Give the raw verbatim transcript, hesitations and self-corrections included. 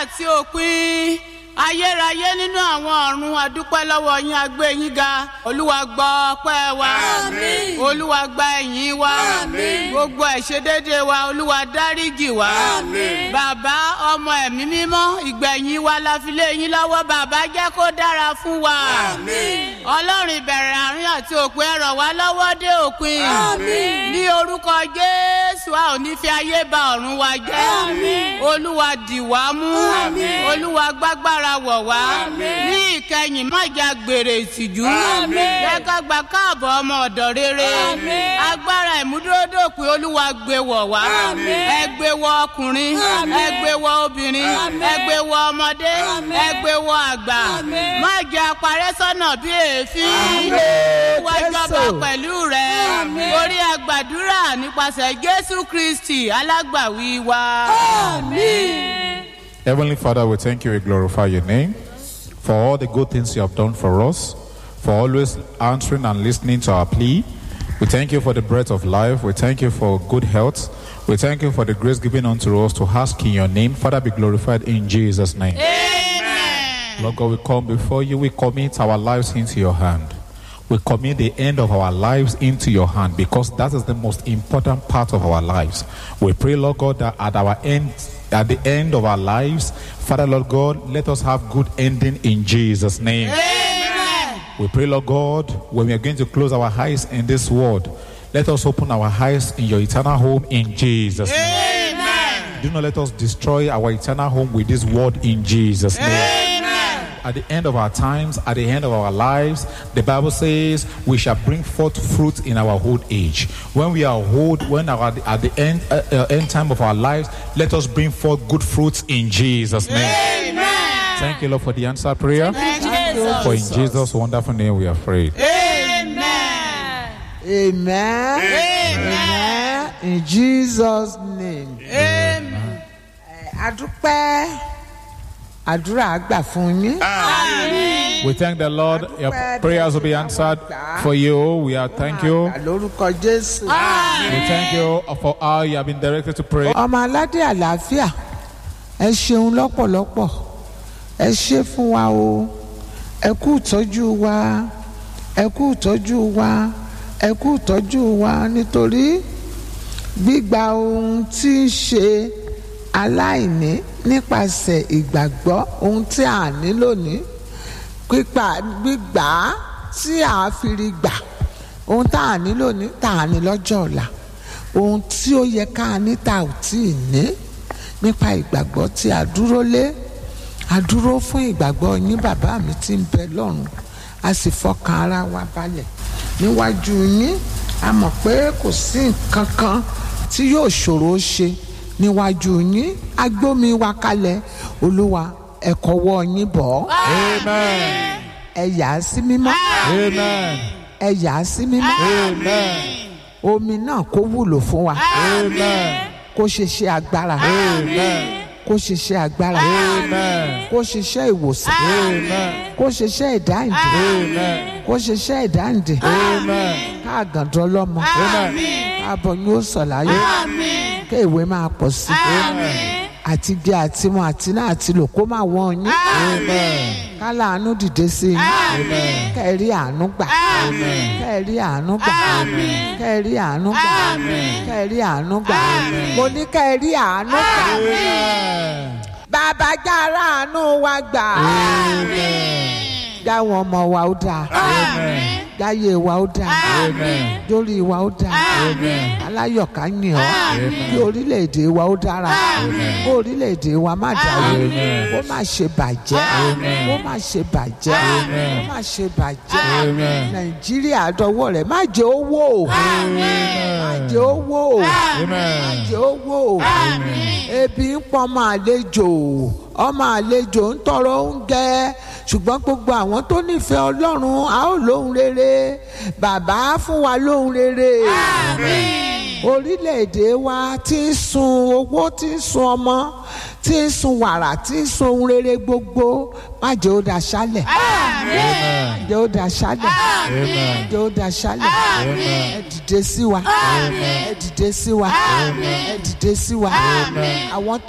àti òpin ayérayé nínú àwọn ọ̀run adúpẹ́ lọ́wọ́ yín agbé yín ga. Olúwa gbọ́ ọpẹ́ wa. Àmín. Olúwa gba ẹ̀yìn wa. Àmín. Gbogbo àìṣedéédé wa Olúwa dáríjì wa. Àmín. Bàbá ọmọ ẹ̀mí mímọ́ ìgbẹ̀yìn wa la fi lé yín lọ́wọ́. Bàbá jẹ́ kó dára fún wa. Àmín. Ọlọ́run ìbẹ̀rẹ̀ àárín àti òpin ẹ ràn wá lọ́wọ́ dé òpin. Àmín. Ní orúkọ Jésù a ò ní fi ayé ba ọ̀run wa jẹ́. Àmín. Olúwa dì wá mú. Àmín. Olúwa gbágbára wọ̀ wá. Àmín. Ní ìkẹyìn má jà gbèrè ìtìjú. Àmín. Jẹ́ ká gba káàbọ̀ ọmọ ọ̀dọ̀ rere. Àmín. Agbára ìmúdúródòpin Olúwa gbé wọ̀ wá. Àmín. Ẹ gbé wọ ọkùnrin. Àmín. Ẹ gbé wọ obìnrin. Àmín. Ẹ gbé wọ ọmọdé. Àmín. Ẹ gbé wọ àgbà. Àmín. Má jẹ́ aparẹ́ sọ́nà bí èéfín. Àmín. Wá jọba pẹ̀lú rẹ̀. Àmín. Orí àgbàdúrà nípasẹ̀ Jésù Kristi alágbàwí wa. Àmín. Heavenly Father, we thank you, we glorify your name for all the good things you have done for us, for always answering and listening to our plea. We thank you for the breath of life. We thank you for good health. We thank you for the grace given unto us to ask in your name. Father, be glorified in Jesus' name. Amen. Lord God, we come before you. We commit our lives into your hand. We commit the end of our lives into your hand because that is the most important part of our lives. We pray, Lord God, that at our end, at the end of our lives, Father, Lord God, let us have good ending in Jesus' name. Amen. We pray, Lord God, when we are going to close our eyes in this world, let us open our eyes in your eternal home in Jesus' name. Amen. Do not let us destroy our eternal home with this world in Jesus' name. Amen. At the end of our times, at the end of our lives, the Bible says we shall bring forth fruit in our old age. When we are old, when our, at the end, uh, uh, end time of our lives, let us bring forth good fruits in Jesus' name. Amen. Thank you, Lord, for the answer prayer. Thank you, For in Jesus. Jesus' wonderful name we are prayed. Amen. Amen. Amen. Amen. In Jesus' name. Amen. Adúpẹ́ àdúrà àgbà fún yín. Amen. We thank the Lord. Your prayers will be answered for you. We are thank you. Lórúkọ Jésù. We thank you for how you have been directed to pray. Ọmọ aládé àlàáfíà ẹ ṣeun lọ́pọ̀lọpọ̀ ẹ ṣe fún wa o ẹ kú ìtọ́jú wa ẹ kú ìtọ́jú wa ẹ kú ìtọ́jú wa nítorí gbígba ohun tí ń ṣe aláìní nípasẹ̀ ìgbàgbọ́ ohun tí a ní lónìí pípa gbígbà tí a fi rí gbà ohun tá a ní lónìí tá a ní lọ́jọ́ ọ̀la ohun tí ó yẹ ká ní tá ò tí ì ní nípa ìgbàgbọ́ tí a dúró lé a dúró fún ìgbàgbọ́ yín bàbá mi tí ń bẹ lọ́run a sì fọkàn ara wa balẹ̀ níwájú yín a mọ̀ pé kò sí nǹkan kan tí yóò ṣòro ṣe níwájú yín agbómi wa kalẹ̀ olúwa ẹ kọwọ́ yín bọ̀ Amen. ẹ yà á sí mímọ́ Amen. ẹ yà á sí mímọ́ Amen. omi náà kó wúlò fún wa Amen. kó ṣiṣẹ́ agbára Amen. kó ṣiṣẹ́ agbára Amen. kó ṣiṣẹ́ ìwòsàn Amen. kó ṣiṣẹ́ ìdáǹdè Amen. kó ṣiṣẹ́ ìdáǹdè Amen. káàgàndọ́ lọ́mọ Amen. káàbọ̀ ní ó sọ̀ láyé ké ìwé máa pọ̀ sí àti jẹ àti mu àti náà àti lò kó máa wọ́n yín Amen. ká láàánú dìde sí yín kẹ́ẹ̀rí àánú gbà kẹ́ẹ̀rí àánú gbà kẹ́ẹ̀rí àánú gbà kẹ́ẹ̀rí àánú gbà mo ní kẹ́ẹ̀rí àánú gbà bàbá jára àánú wa gbà jáwọn ọmọ wa ó dáa jáyé wa ó dáa lórí wa ó dáa aláyọ̀ká yìn ọ́ kí orílẹ̀-èdè wa ó dára kó orílẹ̀-èdè wa má dàrú kó má ṣe bàjẹ́ kó má ṣe bàjẹ́ kó má ṣe bàjẹ́ nàìjíríà dọwọ́ rẹ̀ má jẹ́ owó má jẹ́ owó má jẹ́ owó ebi ń pọ̀ ọmọ àlejò ọmọ àlejò ń tọrọ oúnjẹ ṣùgbọ́n gbogbo àwọn tó nífẹ̀ẹ́ ọlọ́run a ó lóhun rere bàbá fún wa lóhun rere orílẹ̀-èdè wa tí ń sun owó tí ń sun ọmọ tí ń sun wàrà tí ń sun ohun rere gbogbo má jẹ́ ó daṣálẹ̀ má jẹ́ ó daṣálẹ̀ má jẹ́ ó daṣálẹ̀ ẹ dìde sí wa ẹ dìde sí wa ẹ dìde sí wa àwọn tó